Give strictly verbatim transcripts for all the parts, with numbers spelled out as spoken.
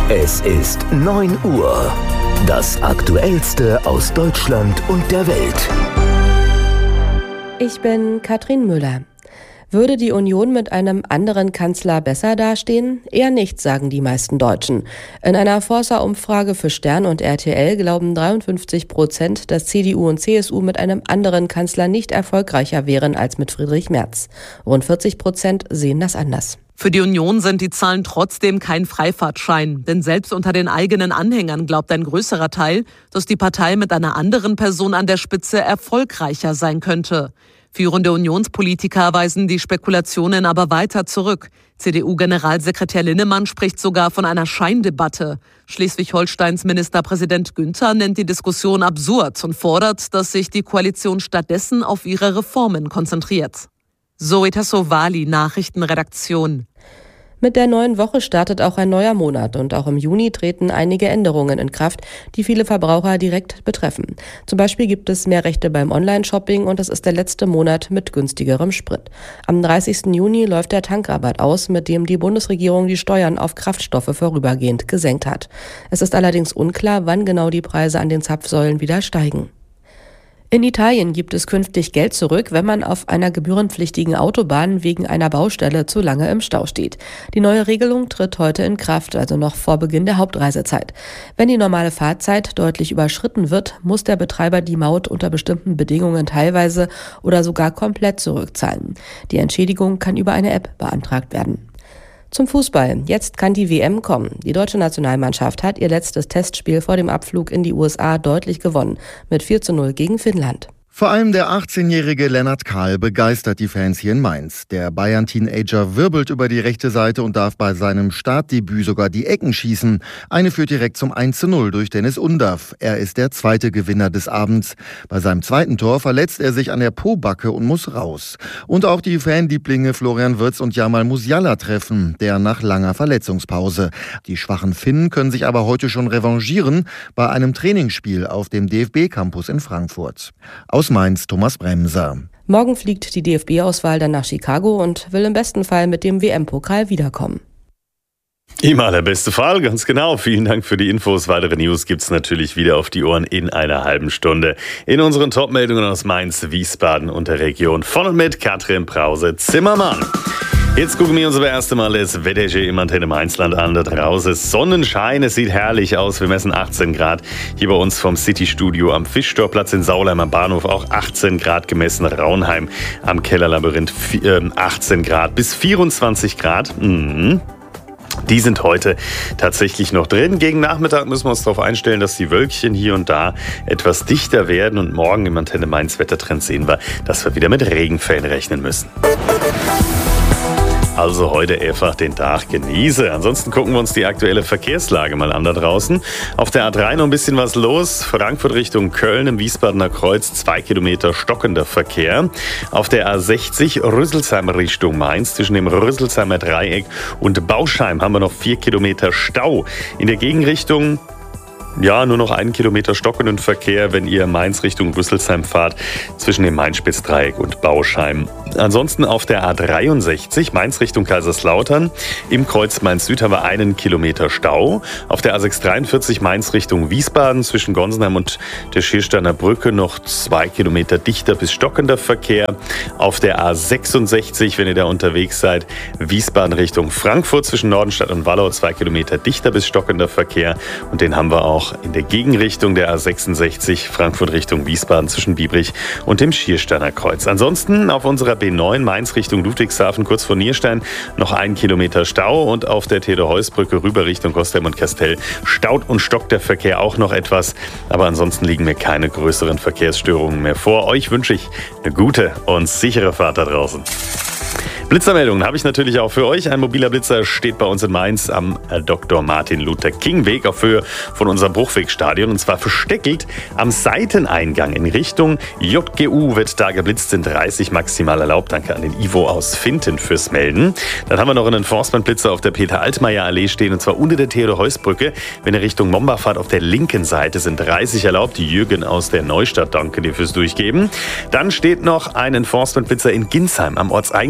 Es ist neun Uhr. Das Aktuellste aus Deutschland und der Welt. Ich bin Katrin Müller. Würde die Union mit einem anderen Kanzler besser dastehen? Eher nicht, sagen die meisten Deutschen. In einer Forsa-Umfrage für Stern und R T L glauben dreiundfünfzig Prozent, dass C D U und C S U mit einem anderen Kanzler nicht erfolgreicher wären als mit Friedrich Merz. Rund vierzig Prozent sehen das anders. Für die Union sind die Zahlen trotzdem kein Freifahrtschein. Denn selbst unter den eigenen Anhängern glaubt ein größerer Teil, dass die Partei mit einer anderen Person an der Spitze erfolgreicher sein könnte. Führende Unionspolitiker weisen die Spekulationen aber weiter zurück. C D U-Generalsekretär Linnemann spricht sogar von einer Scheindebatte. Schleswig-Holsteins Ministerpräsident Günther nennt die Diskussion absurd und fordert, dass sich die Koalition stattdessen auf ihre Reformen konzentriert. Zoe Tassovali, Nachrichtenredaktion. Mit der neuen Woche startet auch ein neuer Monat und auch im Juni treten einige Änderungen in Kraft, die viele Verbraucher direkt betreffen. Zum Beispiel gibt es mehr Rechte beim Online-Shopping und es ist der letzte Monat mit günstigerem Sprit. Am dreißigsten Juni läuft der Tankrabatt aus, mit dem die Bundesregierung die Steuern auf Kraftstoffe vorübergehend gesenkt hat. Es ist allerdings unklar, wann genau die Preise an den Zapfsäulen wieder steigen. In Italien gibt es künftig Geld zurück, wenn man auf einer gebührenpflichtigen Autobahn wegen einer Baustelle zu lange im Stau steht. Die neue Regelung tritt heute in Kraft, also noch vor Beginn der Hauptreisezeit. Wenn die normale Fahrzeit deutlich überschritten wird, muss der Betreiber die Maut unter bestimmten Bedingungen teilweise oder sogar komplett zurückzahlen. Die Entschädigung kann über eine App beantragt werden. Zum Fußball. Jetzt kann die W M kommen. Die deutsche Nationalmannschaft hat ihr letztes Testspiel vor dem Abflug in die U S A deutlich gewonnen. Mit vier zu null gegen Finnland. Vor allem der achtzehnjährige Lennart Kahl begeistert die Fans hier in Mainz. Der Bayern-Teenager wirbelt über die rechte Seite und darf bei seinem Startdebüt sogar die Ecken schießen. Eine führt direkt zum eins zu null durch Dennis Undav. Er ist der zweite Gewinner des Abends. Bei seinem zweiten Tor verletzt er sich an der Pobacke und muss raus. Und auch die Fanlieblinge Florian Wirtz und Jamal Musiala treffen, der nach langer Verletzungspause. Die schwachen Finnen können sich aber heute schon revanchieren bei einem Trainingsspiel auf dem D F B-Campus in Frankfurt. Aus Mainz, Thomas Bremser. Morgen fliegt die D F B-Auswahl dann nach Chicago und will im besten Fall mit dem W M-Pokal wiederkommen. Im allerbesten Fall, ganz genau. Vielen Dank für die Infos. Weitere News gibt's natürlich wieder auf die Ohren in einer halben Stunde. In unseren Top-Meldungen aus Mainz, Wiesbaden und der Region. Von und mit Katrin Brause-Zimmermann. Jetzt gucken wir uns aber erst einmal das Wetter im Antenne Mainzland an. Da draußen ist Sonnenschein, es sieht herrlich aus. Wir messen achtzehn Grad. Hier bei uns vom City-Studio am Fischtorplatz in Saulheim am Bahnhof auch achtzehn Grad gemessen. Raunheim am Kellerlabyrinth achtzehn Grad bis vierundzwanzig Grad. Mhm. Die sind heute tatsächlich noch drin. Gegen Nachmittag müssen wir uns darauf einstellen, dass die Wölkchen hier und da etwas dichter werden. Und morgen im Antenne Mainz Wettertrend sehen wir, dass wir wieder mit Regenfällen rechnen müssen. Also heute einfach den Tag genieße. Ansonsten gucken wir uns die aktuelle Verkehrslage mal an da draußen. Auf der A drei noch ein bisschen was los. Frankfurt Richtung Köln im Wiesbadener Kreuz zwei Kilometer stockender Verkehr. Auf der A sechzig Rüsselsheim Richtung Mainz zwischen dem Rüsselsheimer Dreieck und Bauschheim haben wir noch vier Kilometer Stau. In der Gegenrichtung ja, nur noch einen Kilometer stockenden Verkehr, wenn ihr Mainz Richtung Rüsselsheim fahrt, zwischen dem Mainz-Spitz-Dreieck und Bauschheim. Ansonsten auf der A dreiundsechzig, Mainz Richtung Kaiserslautern, im Kreuz Mainz-Süd haben wir einen Kilometer Stau. Auf der A sechshundertdreiundvierzig, Mainz Richtung Wiesbaden, zwischen Gonsenheim und der Schiersteiner Brücke noch zwei Kilometer dichter bis stockender Verkehr. Auf der A sechsundsechzig, wenn ihr da unterwegs seid, Wiesbaden Richtung Frankfurt, zwischen Nordenstadt und Wallau, zwei Kilometer dichter bis stockender Verkehr. Und den haben wir auch in der Gegenrichtung der A sechsundsechzig, Frankfurt Richtung Wiesbaden zwischen Biebrich und dem Schiersteiner Kreuz. Ansonsten auf unserer B neun Mainz Richtung Ludwigshafen kurz vor Nierstein noch ein Kilometer Stau und auf der Theodor-Heuss-Brücke rüber Richtung Kostheim und Kastel staut und stockt der Verkehr auch noch etwas. Aber ansonsten liegen mir keine größeren Verkehrsstörungen mehr vor. Euch wünsche ich eine gute und sichere Fahrt da draußen. Blitzermeldungen habe ich natürlich auch für euch. Ein mobiler Blitzer steht bei uns in Mainz am Doktor Martin Luther King Weg auf Höhe von unserem Bruchwegstadion. Und zwar versteckelt am Seiteneingang in Richtung J G U wird da geblitzt, sind dreißig maximal erlaubt. Danke an den Ivo aus Finten fürs Melden. Dann haben wir noch einen Enforcement-Blitzer auf der Peter-Altmaier-Allee stehen, und zwar unter der Theodor-Heuss-Brücke. Wenn ihr Richtung Momba fahrt, auf der linken Seite sind dreißig erlaubt. Jürgen aus der Neustadt, danke dir fürs Durchgeben. Dann steht noch ein Enforcement-Blitzer in Ginsheim am Ortseingang Richtung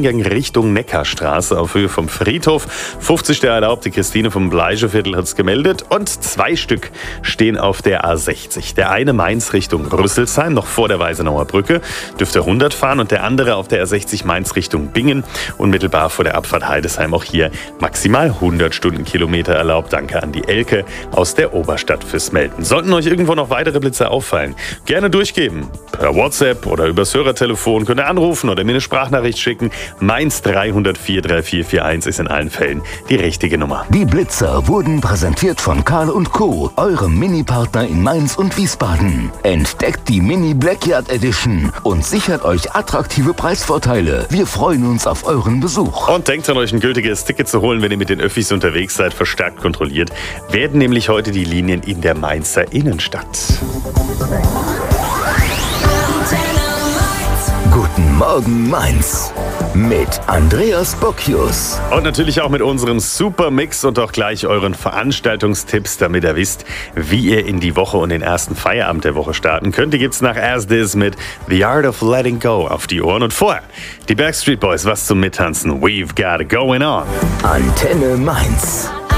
Richtung Neckarstraße auf Höhe vom Friedhof. fünfzig der erlaubte, Christine vom Bleicheviertel hat es gemeldet. Und zwei Stück stehen auf der A sechzig. Der eine Mainz Richtung Rüsselsheim, noch vor der Weisenauer Brücke, dürfte hundert fahren. Und der andere auf der A sechzig Mainz Richtung Bingen, unmittelbar vor der Abfahrt Heidesheim. Auch hier maximal hundert Stundenkilometer erlaubt. Danke an die Elke aus der Oberstadt fürs Melden. Sollten euch irgendwo noch weitere Blitze auffallen, gerne durchgeben. Per WhatsApp oder übers Hörertelefon könnt ihr anrufen oder mir eine Sprachnachricht schicken. Mainz drei null vier drei vier vier eins ist in allen Fällen die richtige Nummer. Die Blitzer wurden präsentiert von Karl und Co., eurem Mini-Partner in Mainz und Wiesbaden. Entdeckt die Mini Blackyard Edition und sichert euch attraktive Preisvorteile. Wir freuen uns auf euren Besuch. Und denkt an, euch ein gültiges Ticket zu holen, wenn ihr mit den Öffis unterwegs seid. Verstärkt kontrolliert werden nämlich heute die Linien in der Mainzer Innenstadt. Guten Morgen Mainz mit Andreas Bocchius. Und natürlich auch mit unserem Supermix und auch gleich euren Veranstaltungstipps, damit ihr wisst, wie ihr in die Woche und den ersten Feierabend der Woche starten könnt. Die gibt's nach As This mit The Art of Letting Go auf die Ohren. Und vorher die Backstreet Boys, was zum Mittanzen. We've got it going on. Antenne Mainz.